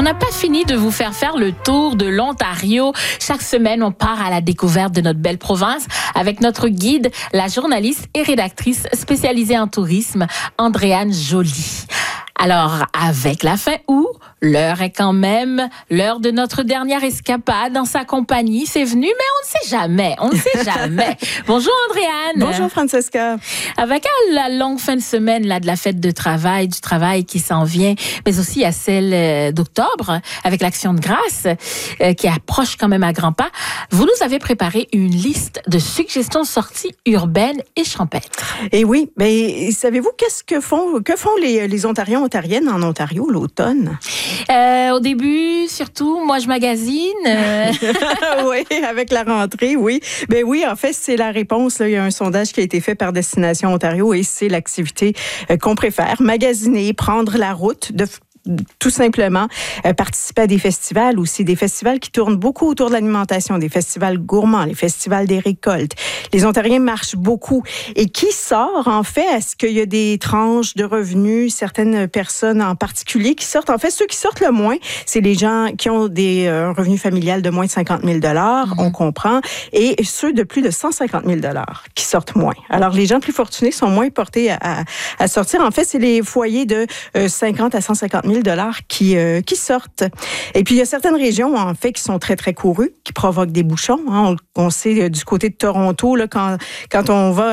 n'a pas fini de vous faire le tour de l'Ontario. Chaque semaine, on part à la découverte de notre belle province avec notre guide, la journaliste et rédactrice spécialisée en tourisme, Andréane Joly. Alors, avec la fin août, l'heure est quand même l'heure de notre dernière escapade en sa compagnie. C'est venu, mais on ne sait jamais. Bonjour Andréane. Bonjour Francesca. Avec la longue fin de semaine là, de la fête de travail, du travail qui s'en vient, mais aussi à celle d'octobre, avec l'Action de grâce qui approche quand même à grands pas, vous nous avez préparé une liste de suggestions de sorties urbaines et champêtres. Et oui, mais savez-vous que font les Ontariens ontariennes en Ontario l'automne? Au début, surtout, moi, je magasine. Oui, avec la rentrée, oui. Ben oui, en fait, c'est la réponse. Là. Il y a un sondage qui a été fait par Destination Ontario et c'est l'activité qu'on préfère. Magasiner, prendre la route, tout simplement participer à des festivals aussi, des festivals qui tournent beaucoup autour de l'alimentation, des festivals gourmands, les festivals des récoltes. Les Ontariens marchent beaucoup. Et qui sort, en fait, est-ce qu'il y a des tranches de revenus, certaines personnes en particulier qui sortent? En fait, ceux qui sortent le moins, c'est les gens qui ont un revenu familial de moins de 50 000 on comprend, et ceux de plus de 150 000 qui sortent moins. Alors, les gens plus fortunés sont moins portés à sortir. En fait, c'est les foyers de 50 à 150 000 qui sortent. Et puis, il y a certaines régions, en fait, qui sont très, très courues, qui provoquent des bouchons. Hein. On sait, du côté de Toronto, là, quand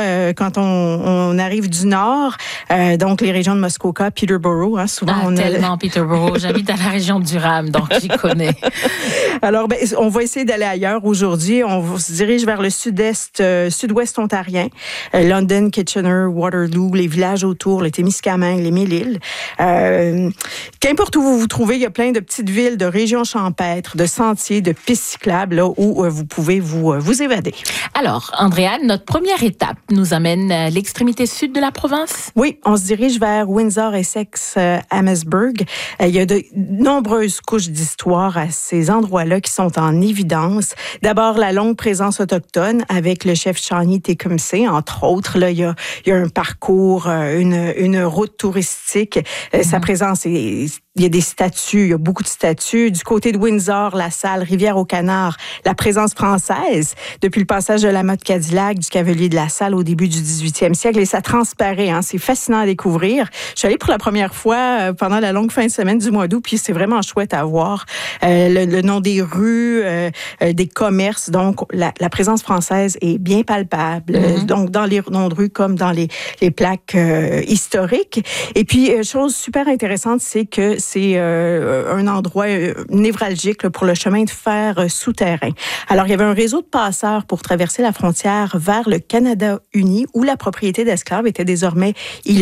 on arrive du nord, donc les régions de Muskoka, Peterborough, hein, souvent... Tellement Peterborough. J'habite à la région du Durham, donc j'y connais. Alors, on va essayer d'aller ailleurs aujourd'hui. On se dirige vers le sud-ouest ontarien, London, Kitchener, Waterloo, les villages autour, le Témiscamingue, les Mille-Îles. Qu'importe où vous vous trouvez, il y a plein de petites villes, de régions champêtres, de sentiers, de pistes cyclables là, où vous pouvez vous évader. Alors, Andréane, notre première étape nous amène à l'extrémité sud de la province? Oui, on se dirige vers Windsor, Essex, Amherstburg. Il y a de nombreuses couches d'histoire à ces endroits-là qui sont en évidence. D'abord, la longue présence autochtone avec le chef Shawnee Tecumseh, entre autres. Là, il y a un parcours, une route touristique. Sa présence il y a des statues, il y a beaucoup de statues. Du côté de Windsor, la salle Rivière-au-Canard, la présence française depuis le passage de la motte Cadillac, du Cavalier de la Salle au début du 18e siècle. Et ça transparaît, hein, c'est fascinant à découvrir. Je suis allée pour la première fois pendant la longue fin de semaine du mois d'août, puis c'est vraiment chouette à voir. Le nom des rues, des commerces. Donc, la présence française est bien palpable. Donc, dans les noms de rues comme dans les plaques historiques. Et puis, chose super intéressante, c'est que c'est un endroit névralgique là, pour le chemin de fer souterrain. Alors, il y avait un réseau de passeurs pour traverser la frontière vers le Canada uni où la propriété d'esclaves était désormais illégale.